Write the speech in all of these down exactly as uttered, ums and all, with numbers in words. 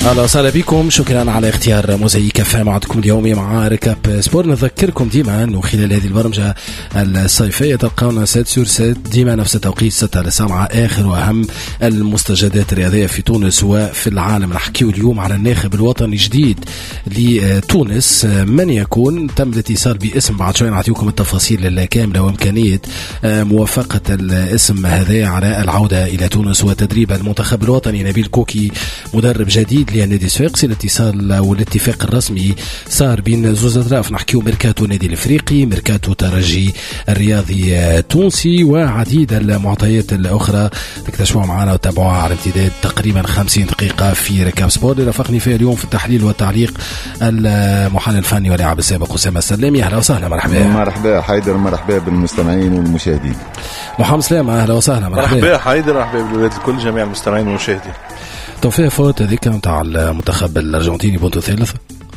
أهلا وسهلا بكم، شكرا على اختيار موزايك اف ام معكم اليومي مع ركاب سبور. نذكركم ديما أنه خلال هذه البرمجة الصيفية تلقاونا سات سور سات ديما نفس التوقيت ستة لسبعة، آخر وأهم المستجدات الرياضية في تونس وفي العالم. نحكيو اليوم على الناخب الوطني الجديد لتونس، من يكون تم الاتصال باسم، بعد شوي نعطيكم التفاصيل الكاملة وإمكانية موافقة الاسم هذا على العودة إلى تونس وتدريب المنتخب الوطني. نبيل كوكي مدرب جديد للنادي الصفاقسي، الاتصال والاتفاق الرسمي صار بين زوز اطراف. نحكيو ميركاتو النادي الافريقي، ميركاتو ترجي الرياضي التونسي، وعديد المعطيات الاخرى تكتشفوها معنا وتابعوها على امتداد تقريبا خمسين دقيقه في ركاب سبور. رافقني فيها اليوم في التحليل والتعليق المحلل الفني واللاعب السابق أسامة السلامي. اهلا وسهلا. مرحبا. مرحبا حيدر، مرحبا بالمستمعين والمشاهدين. محمد سلامة اهلا وسهلا. مرحبا. مرحبا حيدر، مرحبا بالولاد الكل، جميع المستمعين والمشاهدين. توفيق فوت هذيك نتاع المنتخب الارجنتيني بونتو ثالث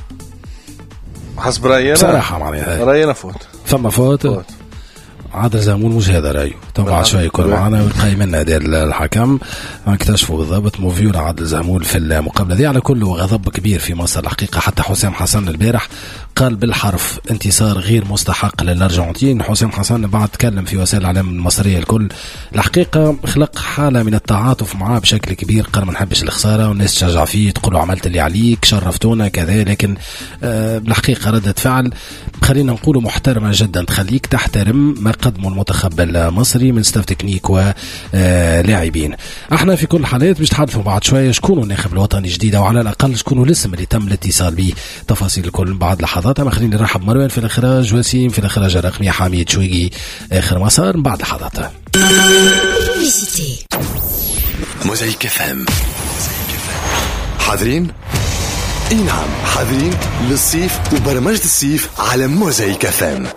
حسب راينا صراحه، معناها راينا فوت ثم فوت, فوت. عادل زامون مش هذا رايه طبعا شوي يكون معنا ويقيم لنا ديال الحكم. اكتشفوا بالضبط موفيور عادل زامون في المقابله دي. على كل غضب كبير في مصر الحقيقه، حتى حسام حسن البارح قال بالحرف انتصار غير مستحق للارجنتين. حسام حسن بعد تكلم في وسائل الاعلام المصريه الكل الحقيقه خلق حاله من التعاطف معاه بشكل كبير، قال ما نحبش الخساره والناس تشجع فيه تقول له عملت اللي عليك شرفتونا كذا، لكن آه بالحقيقه ردة فعل خلينا نقوله محترمه جدا، تخليك تحترم ما قدمه المنتخب المصري من ستاف تكنيك ولاعبين. احنا في كل الحالات باش نتحدثوا بعد شويه شكون الناخب الوطني الجديد، او على الاقل شكون الاسم اللي تم الاتصال به. تفاصيل الكل بعد لحظات. اما خليني نرحب مروان في الاخراج، وسيم في الاخراج الرقمي، حميد شويقي اخر مسار بعد لحظات. موزايك اف ام. حاضرين؟ اي نعم حاضرين للصيف وبرمجة الصيف على موزايك اف ام.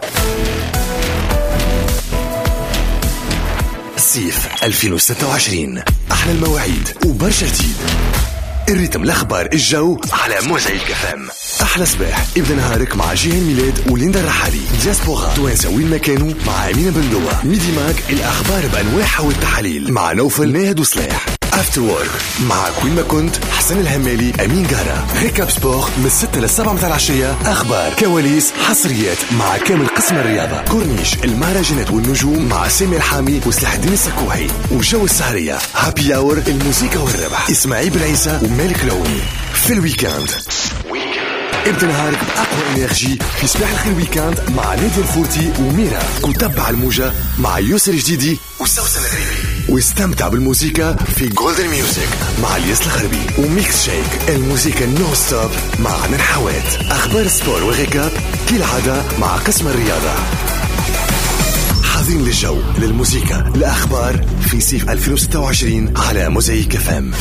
الصيف ألفين وستة وعشرين، أحلى المواعيد وبرشا جديد. الريتم، الأخبار، الجو على موزايك اف ام. أحلى صباح ابدأ نهارك مع جيهان ميلاد وليندا الرحالي. دياسبورا توانسة وين ما كانوا مع أمينة بندوة. ميدي ماك الأخبار بأنواعها والتحاليل مع نوفل ناهد وصلاح. افتر وورك مع كوين ما كنت حسن الهمالي أمين قارة. ريكاب سبور من الستة للسبعة متاع العشية، أخبار، كواليس، حصريات مع كامل قسم الرياضة. كورنيش، المهرجانات والنجوم مع سامي الحامي وسلاح الدين السكوحي. وجو السهرية، هابي أور، الموسيقى والربح، إسماعيل بن عيسى ومالك لوني. في الويكاند ابدأ نهارك بأقوى إنرجي في صباح الخير ويكاند مع نادي الفورتي وميرا. وتبع الموجة مع يوسر الجديدي وسوسن الغريبي. واستمتع بالموسيقى في جولدن ميوزك مع الياس الغربي. وميكس شيك، الموسيقى نو ستوب مع من حوات. أخبار سبور وغيكاب كالعادة مع قسم الرياضة. حاضرين للجو، للموسيقى، الأخبار في صيف ألفين وستة وعشرين على موزايك اف ام.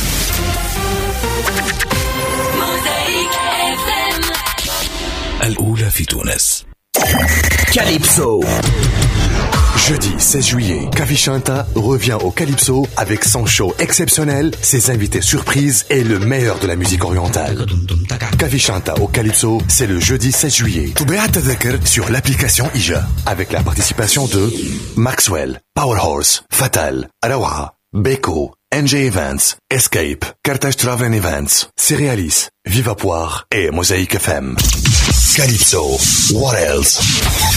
الأولى في تونس. Calypso. Jeudi seize juillet, Kavi Chanta revient au Calypso avec son show exceptionnel, ses invités surprises et le meilleur de la musique orientale. Kavi Chanta au Calypso, c'est le jeudi seize juillet. Toubeat Tadakar sur l'application Ija, avec la participation de Maxwell, Powerhorse, Fatal, Arawa, Beko, N J Events, Escape, Carthage Travel Events, Cerealis, Viva Poire et Mosaïque F M. Calypso, what else?